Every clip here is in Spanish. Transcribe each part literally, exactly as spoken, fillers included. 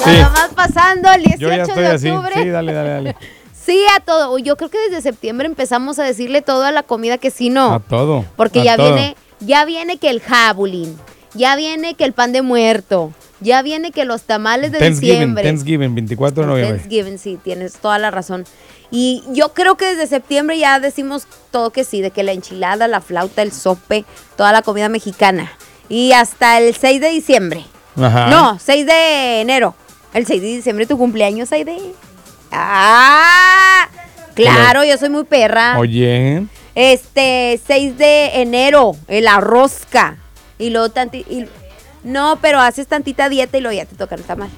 Ya Sí. nomás pasando el Yo ya dieciocho estoy de así. octubre. Sí, dale, dale, dale. Sí, a todo. Yo creo que desde septiembre empezamos a decirle todo a la comida que sí no. A todo. Porque a ya todo. viene, ya viene que el jabulín, ya viene que el pan de muerto, ya viene que los tamales de Thanksgiving, diciembre. Thanksgiving, veinticuatro de noviembre. Thanksgiving, sí, tienes toda la razón. Y yo creo que desde septiembre ya decimos todo que sí, de que la enchilada, la flauta, el sope, toda la comida mexicana. Y hasta el seis de diciembre. Ajá. No, seis de enero. El seis de diciembre, tu cumpleaños, Aide. ¡Ah! Claro, yo soy muy perra. Oye. Este, seis de enero, el arrosca. Y luego tanti, y- no, pero haces tantita dieta y luego ya te toca el tamal.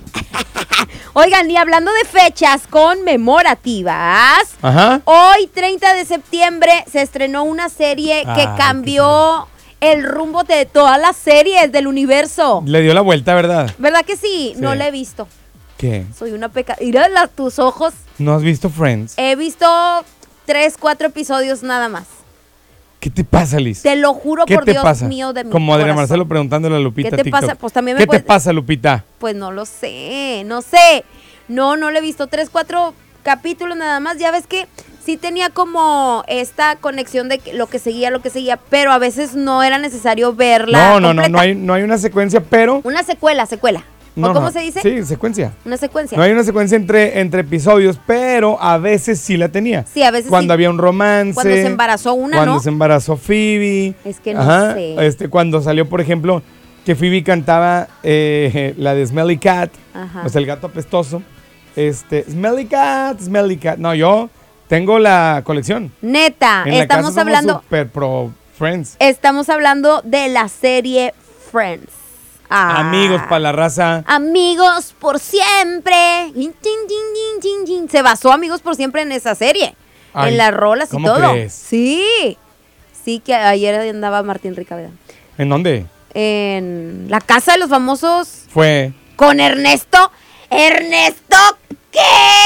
Oigan, y hablando de fechas conmemorativas, Ajá. hoy, treinta de septiembre, se estrenó una serie que Ay, cambió el rumbo de todas las series del universo. Le dio la vuelta, ¿verdad? ¿Verdad que sí? Sí. No la he visto. ¿Qué? Soy una peca... Mira la- tus ojos. ¿No has visto Friends? He visto tres, cuatro episodios nada más. ¿Qué te pasa, Liz? Te lo juro ¿Qué por te Dios pasa? mío de mi Como Adriana corazón. Marcelo preguntándole a Lupita ¿Qué te TikTok. pasa? Pues también me ¿Qué puedes- te pasa, Lupita? Pues no lo sé, no sé. No, no lo he visto. Tres, cuatro capítulos nada más. Ya ves que sí tenía como esta conexión de que lo que seguía, lo que seguía, pero a veces no era necesario verla No, no, no, completa. no hay, no hay una secuencia, pero... Una secuela, secuela. No, ¿O cómo no. se dice? Sí, secuencia. Una secuencia. No hay una secuencia entre, entre episodios, pero a veces sí la tenía. Sí, a veces Cuando sí. había un romance. Cuando se embarazó una, Cuando ¿no? se embarazó Phoebe. Es que no sé. Este, cuando salió, por ejemplo, que Phoebe cantaba eh, la de Smelly Cat. Ajá. O sea, el gato apestoso. Este, Smelly Cat, Smelly Cat. No, yo tengo la colección. Neta, En la estamos casa somos hablando... super pro Friends. Estamos hablando de la serie Friends. Ah. Amigos para la raza. Amigos por siempre. Chin, chin, chin, chin, chin. Se basó Amigos por siempre en esa serie. Ay, en las rolas y ¿cómo todo. crees? Sí. Sí, que ayer andaba Martín Ricaveda. ¿En dónde? En la casa de los famosos Fue. con Ernesto. ¿Ernesto qué?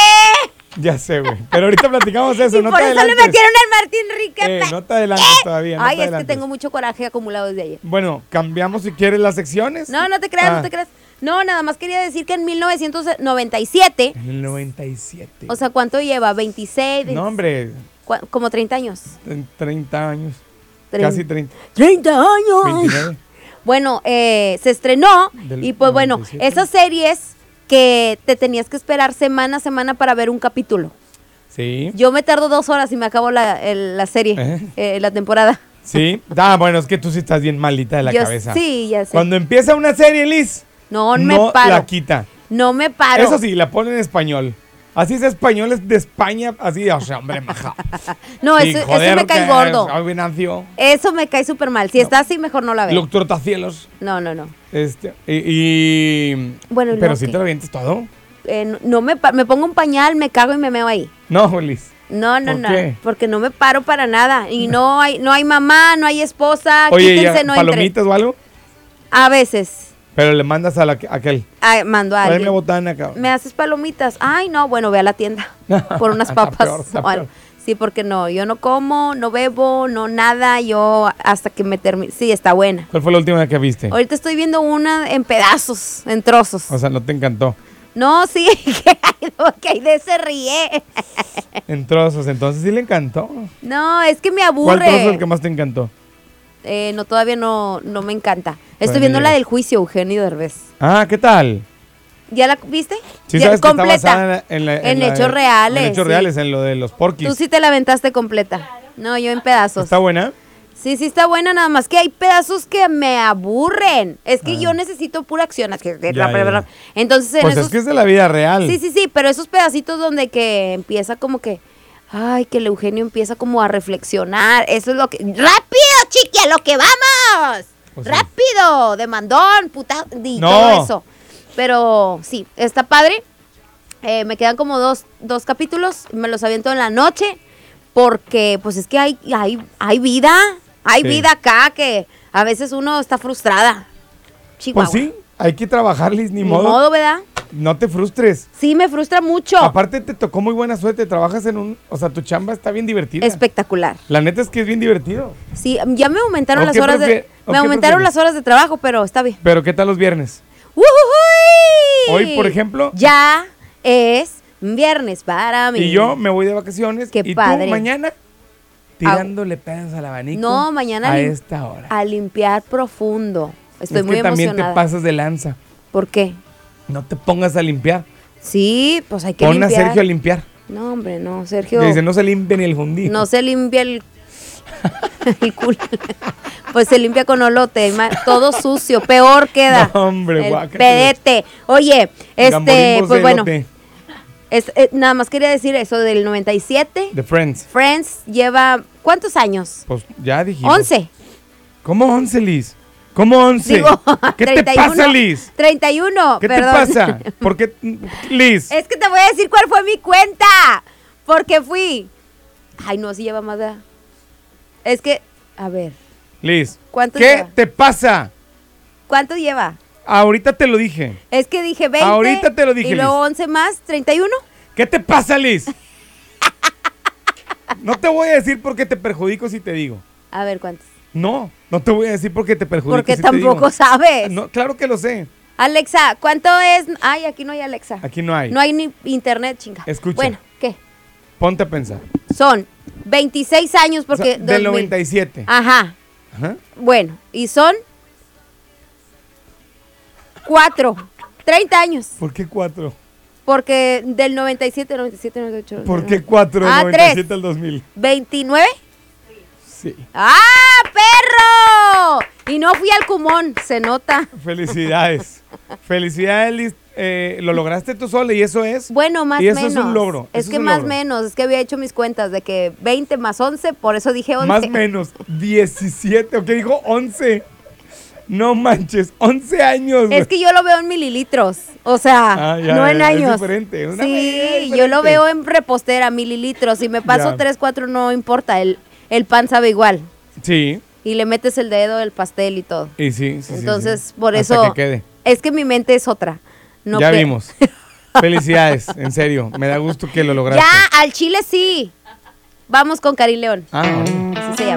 Ya sé, güey. Pero ahorita platicamos eso. Y no por te eso le adelantes. metieron al Martín Ricaveda. Eh, no te adelantes todavía. no Ay, te es que adelantes. tengo mucho coraje acumulado desde ayer. Bueno, cambiamos si quieres las secciones. No, no te creas, Ah, no te creas. No, nada más quería decir que en mil novecientos noventa y siete, En el noventa y siete. o sea, ¿cuánto lleva? veintiséis, no, hombre, cua- como treinta años. en treinta años. Trein- Casi treinta. treinta años. veintinueve. Bueno, eh, se estrenó Del y pues bueno, noventa y siete. esas series que te tenías que esperar semana a semana para ver un capítulo. Sí. Yo me tardo dos horas y me acabo la, el- la serie, ¿Eh? eh, la temporada. Sí. Ah, bueno, es que tú sí estás bien malita de la Yo cabeza. sí, ya sé. Cuando empieza una serie, Liz, no, no me paro. la quita. No me paro. Eso sí, la pone en español. Así es español, es de España, así, o sea, hombre, maja. No, Sí, eso, eso joder, me cae que gordo. es- hoy nació. Eso me cae súper mal. Si está así, mejor no la veo. Los Trotacielos. No, no, no. Este, y, y- Bueno, ¿y pero luego si qué? te lo avientes todo. Eh, no, no me, pa- me pongo un pañal, me cago y me meo ahí. No, Liz. No, no, ¿Por no, qué? porque no me paro para nada. Y no hay, no hay mamá, no hay esposa, Oye, ¿y quítense, a- no entre. palomitas o algo? A veces Pero le mandas a, la, a aquel. ah, mando a Tráeme alguien. botana, cabrón. ¿Me haces palomitas? Ay, no, bueno, ve a la tienda por unas Está papas. peor, está o algo. peor. Sí, porque no, yo no como, no bebo, no nada, yo hasta que me termine. Sí, está buena. ¿Cuál fue la última que viste? Ahorita estoy viendo una en pedazos, en trozos. O sea, no te encantó. No, sí, que Aide se ríe. En trozos, entonces sí le encantó. No, es que me ¿Cuál trozo es el aburre. que más te encantó? Eh, no, todavía no, no me encanta. Estoy Todavía viendo no la llegas. del juicio, Eugenio Derbez. Ah, ¿qué tal? ¿Ya la viste? Sí, Ya- sabes que está basada en, la- En la- hechos reales, En hechos sí. reales, en lo de los porquis. Tú sí te la aventaste completa. No, yo en pedazos. ¿Está buena? Sí, sí está buena, nada más que hay pedazos que me aburren. Es que Ah. yo necesito pura acción. Es que- que- Ya, ya, ya. Entonces, en Pues esos... es que es de la vida real. Sí, sí, sí, pero esos pedacitos donde que empieza como que... Ay, que el Eugenio empieza como a reflexionar. Eso es lo que... ¡Rápido, chiqui, a lo que vamos! Pues sí. ¡Rápido! Demandón, puta... Y No. todo eso. Pero sí, está padre. Eh, me quedan como dos, dos capítulos. Me los aviento en la noche. Porque, pues es que hay, hay, hay vida. Hay Sí. vida acá que a veces uno está frustrada. Chihuahua. Pues sí, hay que trabajar, Liz, ni, Ni modo. modo, ¿verdad? No te frustres. Sí, me frustra mucho. Aparte te tocó muy buena suerte, trabajas en un... O sea, tu chamba está bien divertida. Espectacular. La neta es que es bien divertido. Sí, ya me aumentaron ¿O las qué horas de prefier- o me qué aumentaron prefieres? las horas de trabajo, pero está bien. Pero ¿qué tal los viernes? ¡Ujujuy! Hoy, por ejemplo. Ya es viernes para mí. Y yo me voy de vacaciones. Qué y padre. tú mañana tirándole pedos al abanico. No, mañana a lim- esta hora. A limpiar profundo. Estoy es muy que también emocionada. te pasas de lanza. ¿Por qué? No te pongas a limpiar. Sí, pues hay que Pon limpiar. a Sergio a limpiar. No, hombre, no, Sergio. Le dice, no se limpia ni el fundido. No se limpia el, el culo. Pues se limpia con olote, ma- todo sucio, peor queda. No, hombre, el guácatela. pedete. Oye, este, Gamborimbos pues de bueno, elote. es, eh, nada más quería decir eso del noventa y siete. The Friends. Friends lleva, ¿cuántos años? Pues ya dijimos. once. ¿Cómo once, Liz? ¿Cómo once? Digo, ¿Qué treinta y te uno, pasa, Liz? treinta y uno, ¿Qué perdón. te pasa? ¿Por qué, Liz? Es que te voy a decir cuál fue mi cuenta. Porque fui. Ay, no, sí lleva más de. Es que, a ver, Liz, ¿cuánto ¿qué lleva? te pasa? ¿cuánto lleva? Ahorita te lo dije. Es que dije veinte. Ahorita te lo dije, Y luego Liz. once más, treinta y uno. ¿Qué te pasa, Liz? No te voy a decir por qué te perjudico si te digo. A ver, ¿cuántos? No, no te voy a decir por qué te perjudico Porque si te digo. tampoco sabes. No, claro que lo sé. Alexa, ¿cuánto es? Ay, aquí no hay Alexa. Aquí no hay. No hay ni internet, chinga. Escucha. Bueno, ¿qué? Ponte a pensar. Son veintiséis años porque... O sea, del dos mil. noventa y siete. Ajá. Ajá. Bueno, y son cuatro, treinta años. ¿Por qué cuatro? Porque del noventa y siete, noventa y siete, noventa y ocho. ¿Por noventa y qué cuatro del Ah, noventa y tres. siete al dos mil? ¿veintinueve? Sí. ¡Ah, perro! Y no fui al Cumón, se nota. Felicidades. Felicidades, Liz. Eh, lo lograste tú sola y eso es. Bueno, más y eso menos. es un logro. Es eso que es un más logro. menos, es que había hecho mis cuentas de que veinte más once, por eso dije once. Más menos. diecisiete. ¿O qué dijo? once. No manches. once años. Es que yo lo veo en mililitros, o sea, Ah, ya, no ya, en es años. diferente, una Sí, medida yo diferente. lo veo en repostera, mililitros. Si me paso Ya. tres, cuatro, no importa, el, el pan sabe igual. Sí. Y le metes el dedo, el pastel y todo. Y sí, sí, sí, Entonces, sí. por Hasta eso, que quede. es que mi mente es otra. No ya que- vimos. Felicidades, en serio. Me da gusto que lo lograste. Ya, al chile sí. Vamos con Karim León. Ah, bueno. Así se llama.